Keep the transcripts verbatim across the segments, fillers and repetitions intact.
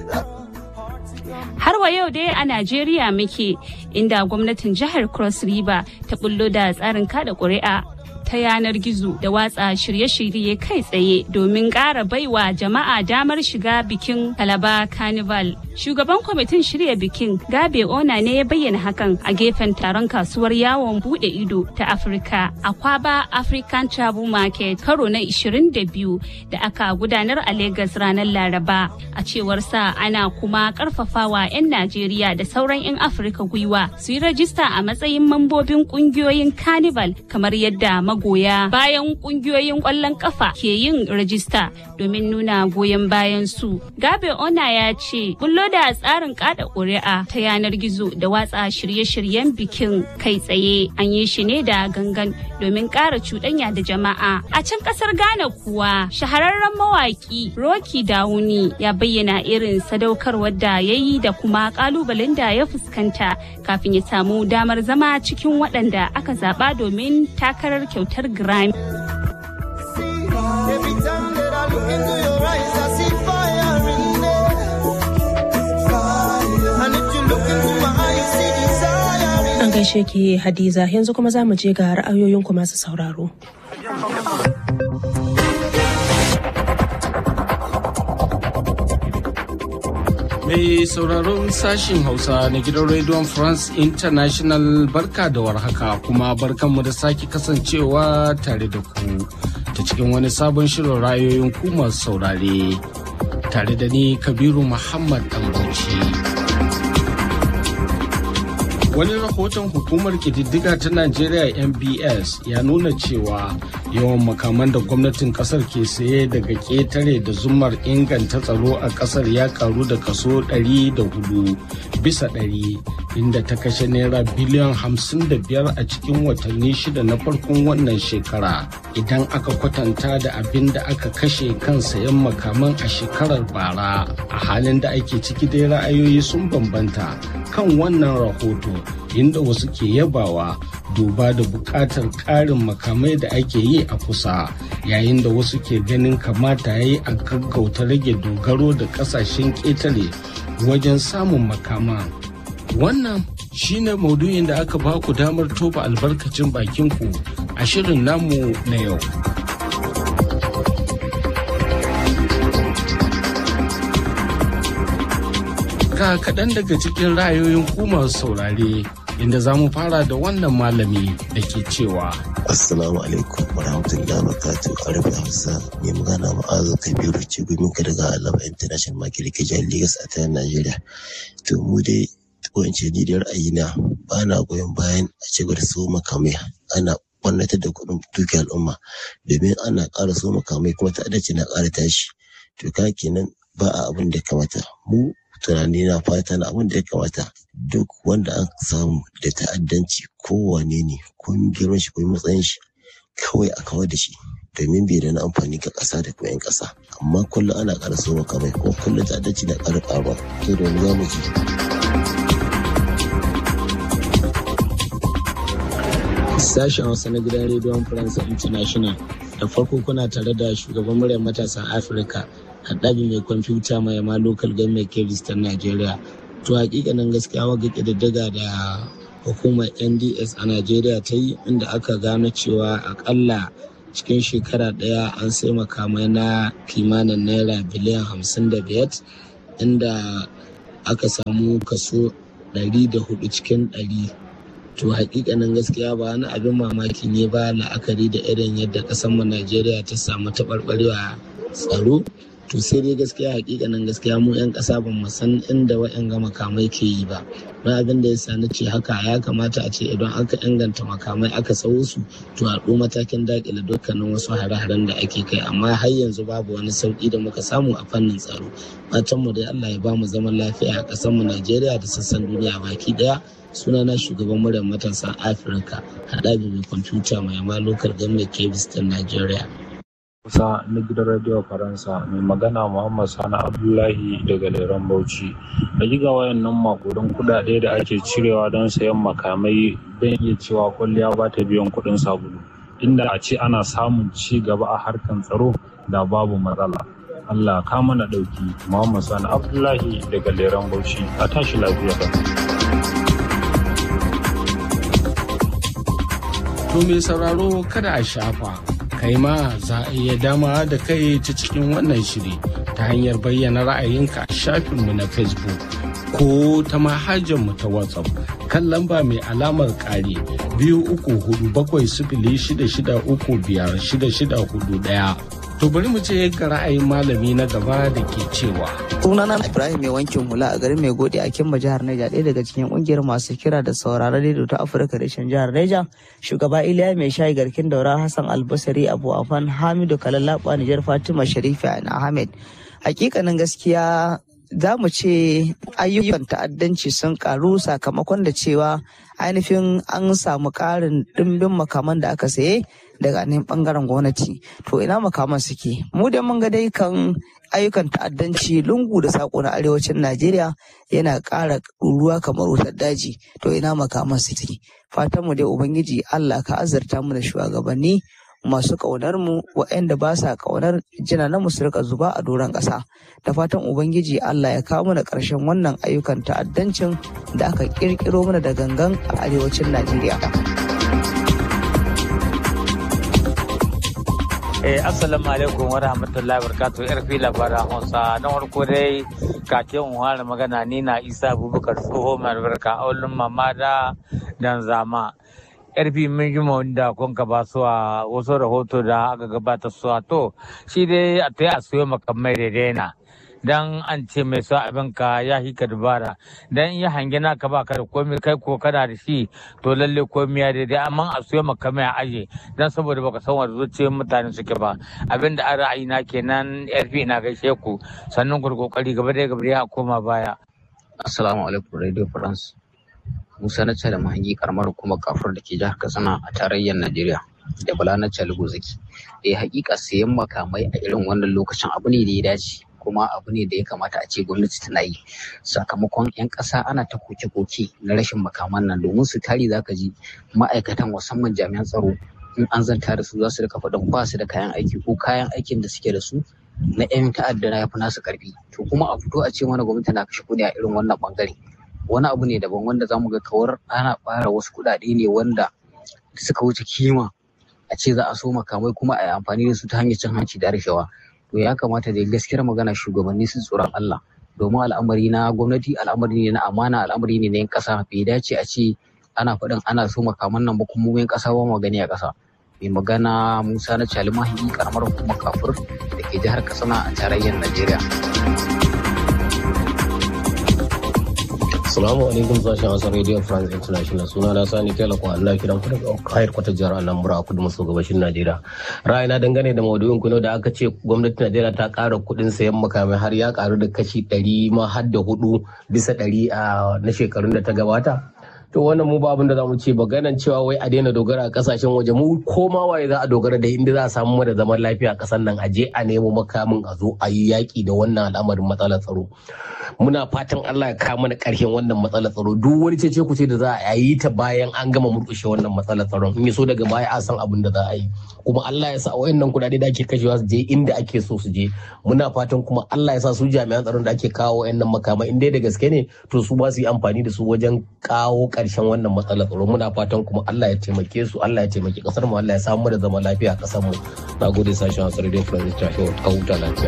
Har wa yau dai a Najeriya muke, inda gwamnatin jihar Cross River ta bullo da tsarin kada ƙuri'a ta yanar gizo da watsa shirye-shirye kai tsaye domin ƙara baiwa jama'a damar shiga bikin Calabar Carnival. Shugaban kwamitin shirya bikin Gabe Ona ne ya bayyana hakan a gefen taron kasuwar yawon bude ido ta Afirka a Kwaba African Travel Market karo na ishirin da biyu da aka gudanar a Lagos ranar Laraba. A cewar sa ana kuma karfafawa 'yan Najeriya da sauran 'yan Afirka gwiwa su yi rajista a matsayin mambobin kungiyoyin Carnival kamar yadda magoya bayan kungiyoyin kwallon kafa ke yin rajista domin nuna goyon bayan su. Gabe Ona ya ce bullo da tsarin kada ƙuri'a ta yanar gizo da watsa shirye-shiryen bikin kai tsaye an yi shi ne da gangan domin ƙara cuɗanya da jama'a. A can ƙasar Ghana kuwa shahararren mawaƙi Rocky Dawuni ya bayyana irin sadaukarwar da ya yi da kuma ƙalubalen da ya fuskanta kafin ya samu damar zama cikin waɗanda aka zaɓa domin takarar kyautar Grammy. An gaishe ki Hadiza, yanzu kuma za mu je ga ra'ayoyinku masu sauraro. Mai sauraron sashin Hausa na gidan Radio France International barka da warhaka kuma barkanmu da sake kasancewa tare da ku ta cikin wani sabon shirin ra'ayoyin ku masu saurare tare da ni Kabiru Muhammad Ɗanbauci. Wani rahoton hukumar kididdiga ta Najeriya N B S ya nuna cewa yawan makaman da gwamnatin kasar ke saye daga ƙetare da zumar inganta tsaro a kasar ya karu da kaso ɗari da hudu bisa ɗari, inda ta kashe naira biliyan hamsin da biyar a cikin watanni shida na farkon wannan shekara idan aka kwatanta da abin da aka kashe kan sayan makaman a shekarar bara. A halin da ake ciki dai ra'ayoyi sun bambanta kan wannan rahoto, inda wasu ke yabawa duba da buƙatar ƙarin makamai da ake yi a kusa, yayin da wasu ke ganin kamata ya yi a gaggauta rage dogaro da ƙasashen ƙetare wajen samun makama. Wannan shine maudu'in da aka ba ku damar tofa albarkacin bakinku a shirin namu na yau. Ga kaɗan daga cikin ra'ayoyin ku masu saurare, inda za mu fara da wannan malami da ke cewa Assalamu alaikum wa rahmatullahi wa barakatuh. Arabi Hausa mai magana Ma'azu Kabiru ce gumin ka daga Alaba International Market ke jihar Lagos a tarayyar Najeriya. To mu dai ko in ce ni da ra'ayina ba na goyon bayan a ci gaba da so makamai ana ɓannatar da kuɗin dukiyar al'umma, domin ana ƙara so makamai kuma ta'addanci na ƙara tashi. To ka kenan ba a abin da ya kamata. Mu tunani na fata na abin da ya kamata duk wanda an samu da ta'addanci kowane ne ko girman shi ko matsayin shi kawai a kawar da shi, domin bai da na amfani ga ƙasa da kuma 'yan ƙasa. Amma kullum ana ƙara so makamai ko kullum ta'addanci na ƙara ƙaruwa. To da wani za mu ji. Sashen Hausa na gidan Radio France International, da farko kuna tare da shugaban muryar matasan Afirka haɗabi mai kwamfuta mai yama local government kebis ta Najeriya. To hakikanin gaskiya waga ƙididdiga da hukumar N D S a Najeriya ta yi, inda aka gano cewa akalla cikin shekara ɗaya an sai makamai na kimanin naira biliyan hamsin da biyar, inda aka samu kaso ɗari da hudu cikin ɗari. To hakikanin gaskiya ba wani abin mamaki ne ba, la'akari da irin yadda ƙasar mu Najeriya ta samu taɓarɓarewa tsaro. To sai dai gaskiya hakikanin gaskiya mu 'yan ƙasa ban mu san inda wa'yan makamai ke yi ba. Don abin da ya sa na ce haka, ya kamata a ce idan aka inganta makamai aka tsawo su, to a ɗo matakin daƙile dukkanin wasu hare-haren da ake kai, amma har yanzu babu wani sauƙi da muka samu a fannin tsaro. Fatanmu dai Allah ya ba mu zaman lafiya a ƙasar mu Najeriya da sassan duniya baki ɗaya. Sunana shugaban muryar matasan Afirka haɗabi mai kwamfuta mai yama local government kebis ta Najeriya. Kusa na gidan Radio Faransa mai magana Muhammad Sani Abdullahi daga Leran Bauchi. Da giga wayannan makudan kudade da ake cirewa don sayan makamai, don iya cewa kwalliya ba ta biyan kudin sabulu. Inda a ce ana samun ci gaba a harkan tsaro da babu matsala. Allah ka mana ɗauki. Muhammad Sani Abdullahi daga Leran Bauchi. A tashi lafiya. To mai sauraro kada a shafa, kai ma za a iya dama da kai ta cikin wannan shiri ta hanyar bayyana ra'ayinka a shafinmu na Facebook ko ta manhajarmu ta WhatsApp kan lamba mai alamar ƙari biyu uku hudu bakwai sifili shida shida uku biyar shida shida hudu ɗaya. To bari mu je ga ra'ayin malami na gaba da ke cewa. Sunana Ibrahim mai wankin hula a garin mai gode a Kimba jihar Neja, ɗaya daga cikin ƙungiyar masu kira da sauraron rediyo ta Afirka reshen jihar Neja. Shugaba Iliya mai shayi garkin daura, Hassan Albasari, Abu Afan, Hamidu Kalallaba, Nijar, Fatima Sharifi Ahmed. Hakikanin gaskiya za mu ce ayyukan ta'addanci sun karu sakamakon da cewa ainihin an samu ƙarin ɗimbin makaman da aka saye daga ainihin ɓangaren gwamnati. To ina makaman suke? Mu da mun ga dai kan ayyukan ta'addanci lungu da saƙo na arewacin Najeriya yana ƙara ɗuruwa kamar wutar daji. To ina makaman suke? Fatan mu dai Ubangiji Allah ka azurta mu da shugabanni masu ƙaunar mu waɗanda ba sa ƙaunar jina na su rika zuba a doron ƙasa. Da fatan Ubangiji Allah ya kawo mana ƙarshen wannan ayyukan ta'addancin da aka ƙirƙiro mana da gangan a arewacin Najeriya. Eh, Assalamu alaikum wa rahmatullahi wa barakatuh. Yar fi labaran Hausa. Na farko dai kake mu fara magana ni na Isa Abubakar tsoho mai albarka a ulun mamada dan zama. Yarfi mun ji wanda kun ka ba su a wasu rahoto da aka gabata su a to shi dai a ta a siyo makamai daidai na dan an ce mai so abin ka ya hi ka dubara dan ya hangi naka ba ka da komai kai ko kana da shi to lalle komai ya daidai amma a siyo makamai a aje dan saboda baka san wanda zuciyar mutane suke ba abin da an ra'ayi na kenan yarfi ina gaishe ku sannan ku kokari gaba da gaba ya koma baya. Assalamu alaikum Radio France. Musa na Cale Mahangi karamar hukumar kafur da ke jihar Katsina a tarayyar Najeriya da Bala na Cale Gozaki. Eh hakika sayan makamai a irin wannan lokacin abu ne da ya dace kuma abu ne da ya kamata a ce gwamnati tana yi sakamakon 'yan ƙasa ana ta koke-koke na rashin makaman nan domin su tari zaka ji ma'aikatan musamman jami'an tsaro in an zanta da su za su rika faɗin ba su da kayan aiki ko kayan aikin da suke da su na 'yan ta'adda na yafi nasu karfi to kuma a fito a ce mana gwamnati na kashe kuɗi a irin wannan bangare wani abu ne daban wanda zamu ga kawar ana fara wasu kuɗaɗe ne wanda suka wuce kima a ce za a so makamai kuma a yi amfani da su ta hanyar cin hanci da rashawa to ya kamata da gaskiyar magana shugabanni su tsoron Allah domin al'amari na gwamnati al'amari ne na amana al'amari ne na yan ƙasa bai dace a ce ana faɗin ana so makaman nan ba kuma yan ƙasa ba magani a ƙasa mai magana Musa na Cale Mahangi karamar hukumar kafur da ke jihar Katsina a tarayyar Najeriya. Assalamu alaikum sashen Hausa Radio France International suna na Sani Tela ko Allah kiran ku daga Kayar Kwata jihar Anambra a kudu maso gabashin Najeriya. Ra'ayina dangane da maudu'in ku da aka ce gwamnatin Najeriya ta ƙara kuɗin sayan makamai har ya ƙaru da kashi ɗari ma har da hudu bisa ɗari a na shekarun da ta gabata. To wannan mu ba abin da za mu ce maganan cewa wai a daina dogara a kasashen waje mu koma waye za a dogara da inda za a samu mu da zaman lafiya a ƙasar nan a je a nemo makamin a zo a yi yaƙi da wannan al'amarin matsalar tsaro. Muna fatan Allah ya kawo mana ƙarshen wannan matsalar tsaro duk wani cece kuce da za a yi ta bayan an gama murƙushe wannan matsalar tsaron in so daga baya a san abin da za a yi kuma Allah ya sa wayannan kuɗaɗe da ake kashewa su je inda ake so su je muna fatan kuma Allah ya sa su jami'an tsaron da ake kawo wayannan makamai in dai da gaske ne to su ba su yi amfani da su wajen kawo ƙarshen wannan matsalar tsaro muna fatan kuma Allah ya taimake su Allah ya taimake kasar mu Allah ya samu da zama lafiya a kasar mu nagode sashen Hausa Radio France International ka huta lafiya.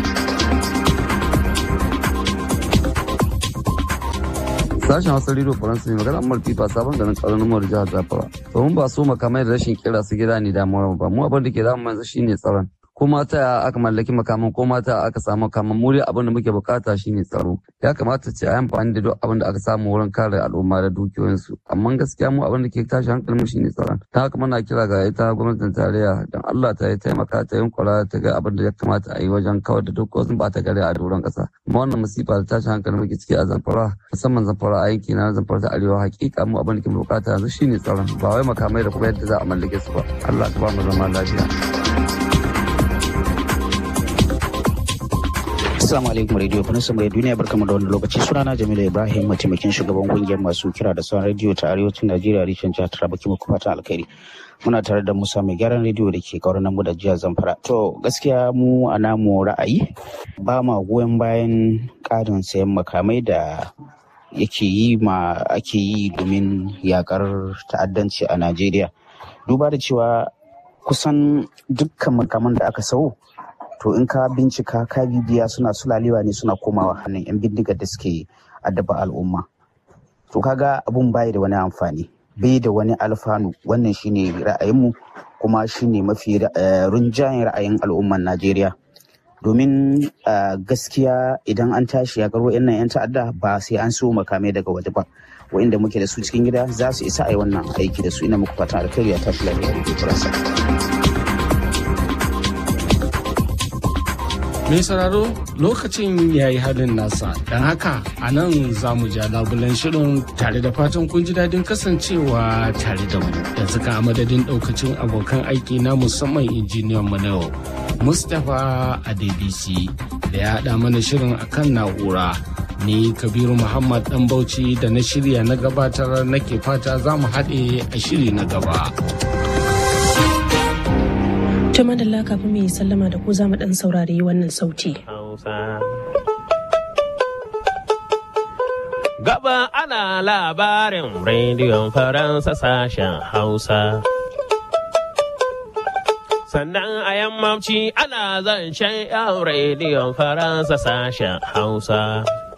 Sashen Hausa Radio France ne magana Ammar Fifa sabon garin ƙaramin Umar jihar Zamfara. Domin ba so makamai da rashin kira su gida ne damuwar ba. Mu abin da ke damu yanzu shine tsaron. Ko mata aka mallaki makaman ko mata aka samu makaman mu dai abin da muke bukata shine tsaro. Ya kamata ce a yi amfani da duk abin da aka samu wurin kare al'umma da dukiyoyinsu. Amma gaskiya mu abin da ke tashi hankalin mu shine tsaron. Ta haka muna kira ga ita gwamnatin tarayya don Allah ta yi taimaka ta yunkura ta ga abin da ya kamata a yi wajen kawar da duk wasu ba ta gari a doron kasa. Amma wannan musifa da tashi hankalin muke ciki a Zamfara musamman Zamfara a yanki na Zamfara ta Arewa hakika mu abin da ke bukata yanzu shine tsaron ba wai makamai da kuma yadda za a mallake su ba. Allah ta ba mu zama lafiya. Assalamu alaikum Radio Faransa mai duniya barkamu da wannan lokaci sunana Jamilu Ibrahim mataimakin shugaban kungiyar masu kira da sauran radio ta arewacin Najeriya reshen jihar Taraba kuma fatan alkhairi. muna tare da Musa mai gyaran rediyo da ke kauran mu da jihar Zamfara. To gaskiya mu a namu ra'ayi ba ma goyon bayan ƙarin sayan makamai da yake yi ma ake yi domin yakar ta'addanci a Najeriya. Duba da cewa kusan dukkan makaman da aka sau to in ka bincika ka bibiya suna sulalewa ne suna komawa hannun 'yan bindigar da suke addaba al'umma. To kaga abun bai da wani amfani. Bai da wani alfanu. Wannan shine ra'ayinmu kuma shine mafi rinjayen ra'ayin al'umman Najeriya. Domin gaskiya idan an tashi ya karo yan 'yan ta'adda ba sai an so makamai daga waje ba. Wa'inda muke da su cikin gida za su isa a yi wannan aiki da su. Ina muku fatan alkhairi ya tashi lafiya da Faransa. Mai sauraro lokacin ya yi halin nasa, don haka a nan za mu ja labulen shirin tare da fatan kun ji daɗin kasancewa tare da mu. Yanzu ka a madadin ɗaukacin abokan aiki na musamman injiniyan mu na yau, Mustapha Adebisi da ya haɗa mana shirin akan na'ura. Ni Kabiru Muhammad ɗan Bauchi da na shirya na gabatar nake fata za mu haɗe a shiri na gaba. To madalla kafin mu yi sallama da ku za mu dan saurari wannan sauti. Gaba ana labarin rediyon Faransa sashen Hausa. Sannan a yammaci ana zancen yan rediyon Faransa sashen Hausa.